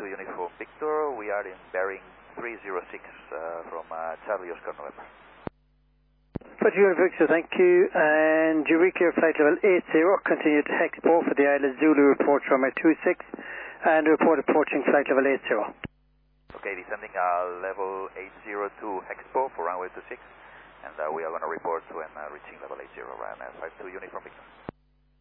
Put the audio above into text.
52 Uniform Victor. We are in bearing 306 from Charlie Oscar November. 52 Uniform Victor, thank you. And Eureka flight level 80, continue to Expo for the Island Zulu report runway 26 and report approaching flight level 80. Okay, descending level 80 to Expo for runway 26, and we are going to report when reaching level 80, Ryan 52 Uniform Victor.